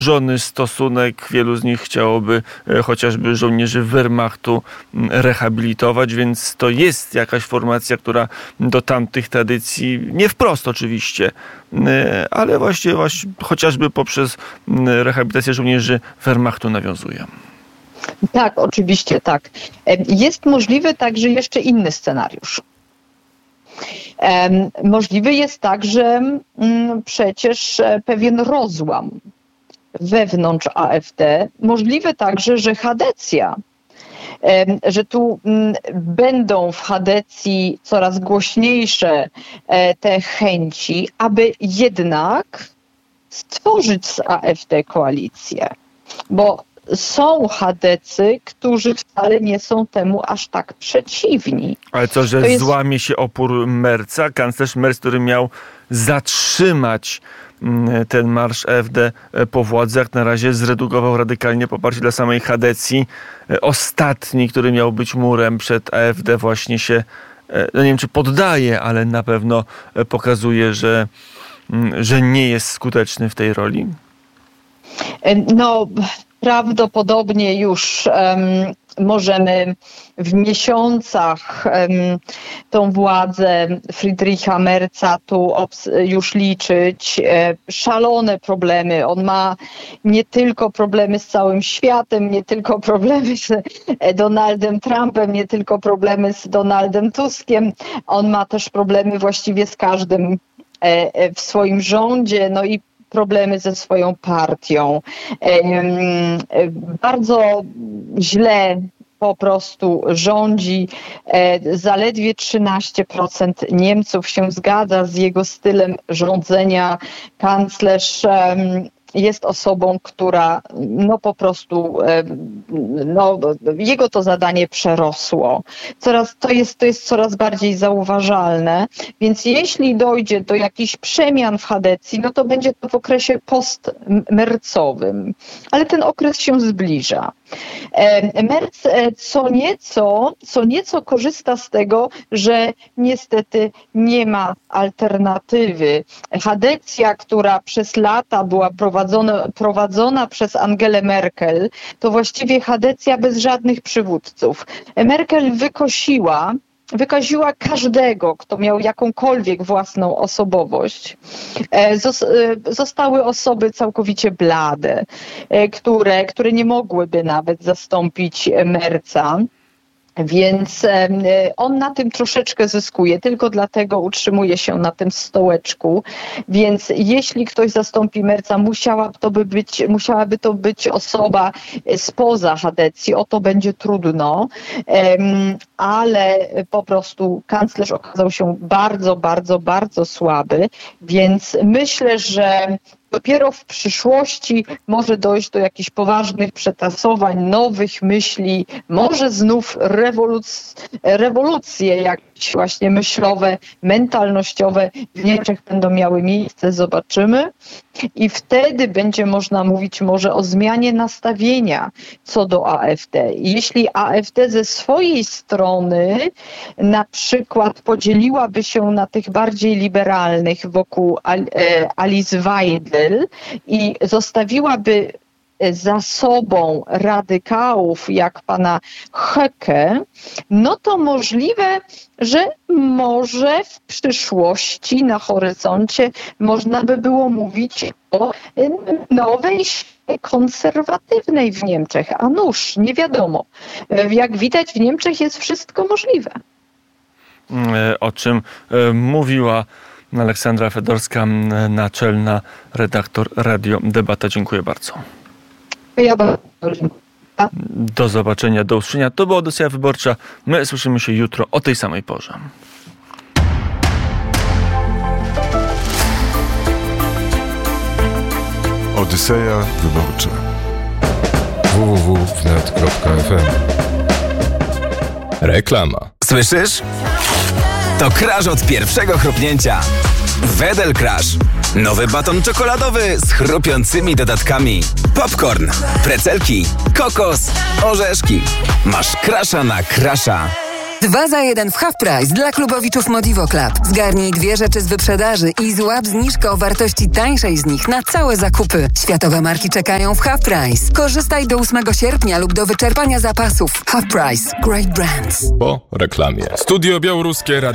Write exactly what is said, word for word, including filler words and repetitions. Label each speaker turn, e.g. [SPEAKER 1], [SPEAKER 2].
[SPEAKER 1] Żony stosunek, wielu z nich chciałoby e, chociażby żołnierzy Wehrmachtu m, rehabilitować, więc to jest jakaś formacja, która do tamtych tradycji, nie wprost oczywiście, e, ale właśnie, właśnie chociażby poprzez m, rehabilitację żołnierzy Wehrmachtu nawiązuje.
[SPEAKER 2] Tak, oczywiście tak. Jest możliwy także jeszcze inny scenariusz. Możliwy jest także mm, przecież pewien rozłam wewnątrz A F D. Możliwe także, że chadecja, że tu będą w chadecji coraz głośniejsze te chęci, aby jednak stworzyć z A F D koalicję. Bo są chadecy, którzy wcale nie są temu aż tak przeciwni.
[SPEAKER 1] Ale co, że jest... złamie się opór Merca? Kanclerz Merz, który miał zatrzymać ten marsz A F D po władzach, na razie zredukował radykalnie poparcie dla samej chadecji. Ostatni, który miał być murem przed A F D, właśnie się, no nie wiem czy poddaje, ale na pewno pokazuje, że, że nie jest skuteczny w tej roli.
[SPEAKER 2] No, prawdopodobnie już um, możemy w miesiącach um, tą władzę Friedricha Merza tu obs- już liczyć. E, szalone problemy. On ma nie tylko problemy z całym światem, nie tylko problemy z Donaldem Trumpem, nie tylko problemy z Donaldem Tuskiem. On ma też problemy właściwie z każdym e, w swoim rządzie. No i problemy ze swoją partią. Bardzo źle po prostu rządzi. Zaledwie trzynaście procent Niemców się zgadza z jego stylem rządzenia. Kanclerz jest osobą, która no po prostu no, jego to zadanie przerosło. Coraz, to, jest, to jest coraz bardziej zauważalne, więc jeśli dojdzie do jakichś przemian w chadecji, no to będzie to w okresie postmercowym. Ale ten okres się zbliża. Merz co nieco, co nieco korzysta z tego, że niestety nie ma alternatywy. Chadecja, która przez lata była prowadzona, prowadzona przez Angelę Merkel, to właściwie chadecja bez żadnych przywódców. Merkel wykosiła wykaziła każdego, kto miał jakąkolwiek własną osobowość. Zostały osoby całkowicie blade, które, które nie mogłyby nawet zastąpić Merza. Więc on na tym troszeczkę zyskuje, tylko dlatego utrzymuje się na tym stołeczku. Więc jeśli ktoś zastąpi Merza, musiałaby to być, musiałaby to być osoba spoza chadecji. O to będzie trudno, ale po prostu kanclerz okazał się bardzo, bardzo, bardzo słaby. Więc myślę, że dopiero w przyszłości może dojść do jakichś poważnych przetasowań, nowych myśli, może znów rewoluc- rewolucje jakieś właśnie myślowe, mentalnościowe w Niemczech będą miały miejsce, zobaczymy. I wtedy będzie można mówić może o zmianie nastawienia co do A F D. Jeśli A F D ze swojej strony na przykład podzieliłaby się na tych bardziej liberalnych wokół Alice Weidel i zostawiłaby za sobą radykałów jak pana Höcke, no to możliwe, że może w przyszłości na horyzoncie można by było mówić o nowej konserwatywnej w Niemczech. A nuż, nie wiadomo. Jak widać, w Niemczech jest wszystko możliwe.
[SPEAKER 1] O czym mówiła Aleksandra Fedorska, naczelna redaktor Radio Debata. Dziękuję bardzo.
[SPEAKER 2] Ja bardzo dziękuję.
[SPEAKER 1] Do zobaczenia, do usłyszenia. To była Odyseja Wyborcza. My słyszymy się jutro o tej samej porze.
[SPEAKER 3] Odyseja Wyborcza. w w w kropka wnet kropka f m.
[SPEAKER 4] Reklama.
[SPEAKER 5] Słyszysz? To crash od pierwszego chrupnięcia. Wedel Crash. Nowy baton czekoladowy z chrupiącymi dodatkami. Popcorn, precelki, kokos, orzeszki. Masz crasha na crasha.
[SPEAKER 4] Dwa za jeden w Half Price dla klubowiczów Modivo Club. Zgarnij dwie rzeczy z wyprzedaży i złap zniżkę o wartości tańszej z nich na całe zakupy. Światowe marki czekają w Half Price. Korzystaj do ósmego sierpnia lub do wyczerpania zapasów. Half Price. Great brands.
[SPEAKER 3] Po reklamie. Studio Białoruskie